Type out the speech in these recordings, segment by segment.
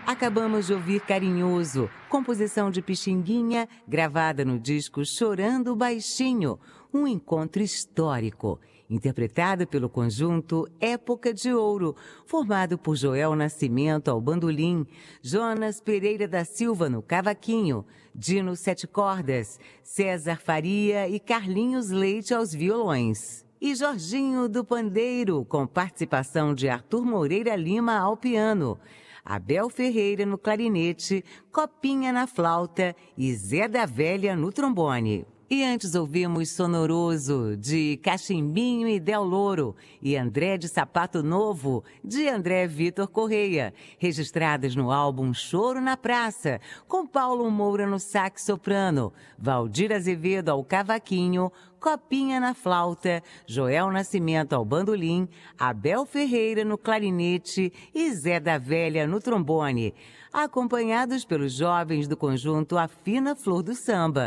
Acabamos de ouvir Carinhoso, composição de Pixinguinha, gravada no disco Chorando Baixinho, um encontro histórico, interpretado pelo conjunto Época de Ouro, formado por Joel Nascimento ao bandolim, Jonas Pereira da Silva no cavaquinho, Dino Sete Cordas, César Faria e Carlinhos Leite aos violões. E Jorginho do pandeiro, com participação de Arthur Moreira Lima ao piano, Abel Ferreira no clarinete, Copinha na flauta e Zé da Velha no trombone. E antes ouvimos Sonoroso, de Cachimbinho e Del Louro, e André de Sapato Novo, de André Vitor Correia, registradas no álbum Choro na Praça, com Paulo Moura no sax soprano, Valdir Azevedo ao cavaquinho, Copinha na flauta, Joel Nascimento ao bandolim, Abel Ferreira no clarinete e Zé da Velha no trombone, acompanhados pelos jovens do conjunto A Fina Flor do Samba.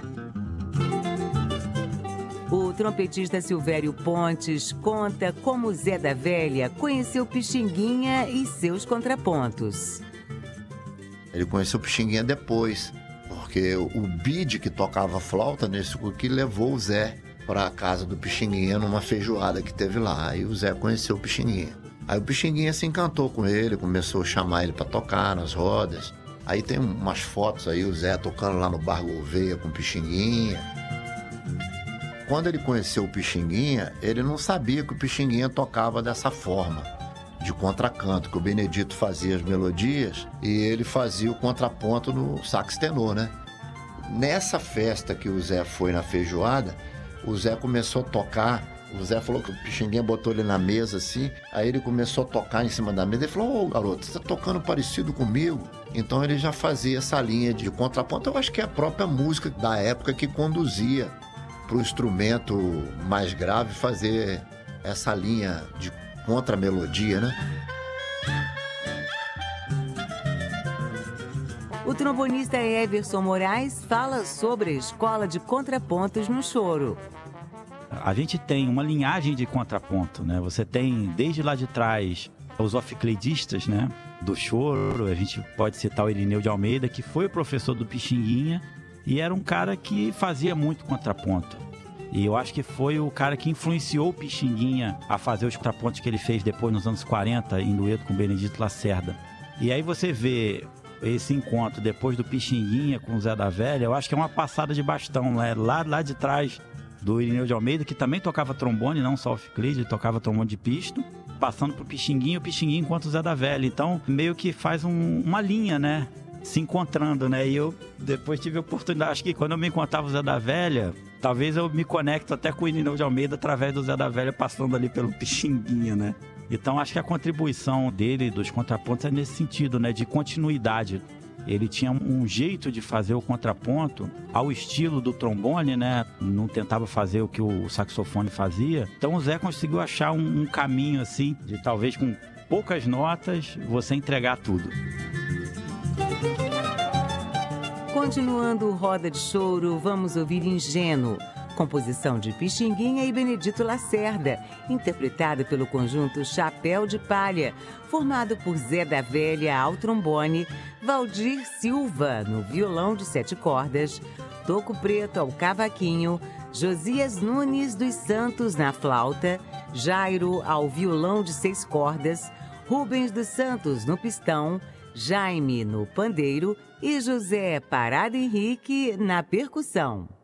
O trompetista Silvério Pontes conta como Zé da Velha conheceu Pixinguinha e seus contrapontos. Ele conheceu Pixinguinha depois, porque o Bide, que tocava flauta nesse que levou o Zé para a casa do Pixinguinha numa feijoada que teve lá. Aí o Zé conheceu o Pixinguinha. Aí o Pixinguinha se encantou com ele, começou a chamar ele para tocar nas rodas. Aí tem umas fotos aí, o Zé tocando lá no Bar Gouveia com o Pixinguinha. Quando ele conheceu o Pixinguinha, ele não sabia que o Pixinguinha tocava dessa forma, de contracanto, que o Benedito fazia as melodias e ele fazia o contraponto no sax tenor, né? Nessa festa que o Zé foi na feijoada, o Zé começou a tocar. O Zé falou que o Pixinguinha botou ele na mesa assim, aí ele começou a tocar em cima da mesa. Ele falou: ô garoto, você tá tocando parecido comigo? Então ele já fazia essa linha de contraponto. Eu acho que é a própria música da época que conduzia para o instrumento mais grave fazer essa linha de contra-melodia, né? O trombonista Everson Moraes fala sobre a escola de contrapontos no choro. A gente tem uma linhagem de contraponto, né? Você tem, desde lá de trás, os oficleidistas, né? Do choro. A gente pode citar o Irineu de Almeida, que foi o professor do Pixinguinha e era um cara que fazia muito contraponto. E eu acho que foi o cara que influenciou o Pixinguinha a fazer os contrapontos que ele fez depois nos anos 40, em dueto com o Benedito Lacerda. E aí você vê esse encontro depois do Pixinguinha com o Zé da Velha, eu acho que é uma passada de bastão, né? Lá de trás do Irineu de Almeida, que também tocava trombone, não só oficleide, ele tocava trombone de pisto, passando pro Pixinguinha, o Pixinguinha enquanto o Zé da Velha. Então, meio que faz uma linha, né? Se encontrando, né? E eu depois tive a oportunidade, acho que quando eu me encontrava o Zé da Velha, talvez eu me conecto até com o Irineu de Almeida através do Zé da Velha passando ali pelo Pixinguinha, né? Então acho que a contribuição dele, dos contrapontos, é nesse sentido, né? De continuidade. Ele tinha um jeito de fazer o contraponto ao estilo do trombone, né? Não tentava fazer o que o saxofone fazia. Então o Zé conseguiu achar um caminho assim, de talvez com poucas notas você entregar tudo. Continuando Roda de Choro, vamos ouvir Ingênuo, composição de Pixinguinha e Benedito Lacerda, interpretada pelo conjunto Chapéu de Palha, formado por Zé da Velha ao trombone, Valdir Silva no violão de 7 cordas, Toco Preto ao cavaquinho, Josias Nunes dos Santos na flauta, Jairo ao violão de 6 cordas, Rubens dos Santos no pistão, Jaime no pandeiro e José Parada Henrique na percussão.